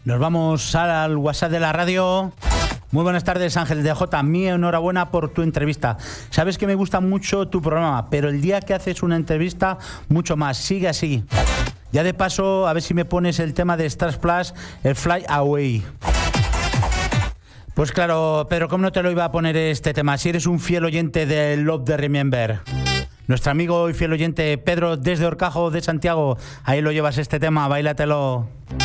Nos vamos al WhatsApp de la radio. Muy buenas tardes, Ángel de J. Mi enhorabuena por tu entrevista. Sabes que me gusta mucho tu programa, pero el día que haces una entrevista, mucho más. Sigue así. Ya de paso, a ver si me pones el tema de Stars Plus, el Fly Away. Pues claro, Pedro, ¿cómo no te lo iba a poner este tema? Si eres un fiel oyente de Love the Remember. Nuestro amigo y fiel oyente Pedro desde Horcajo de Santiago, ahí lo llevas este tema, báilatelo.